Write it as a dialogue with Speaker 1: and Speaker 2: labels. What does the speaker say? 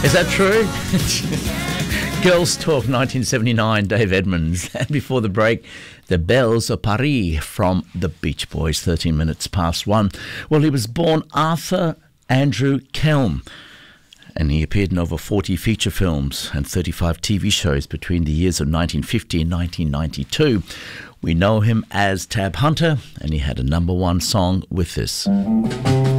Speaker 1: Is that true? Girls Talk 1979, Dave Edmunds. And before the break, The Belles of Paris from the Beach Boys, 13 minutes past 1. Well, he was born Arthur Andrew Kelm, and he appeared in over 40 feature films and 35 TV shows between the years of 1950 and 1992. We know him as Tab Hunter, and he had a #1 song with this.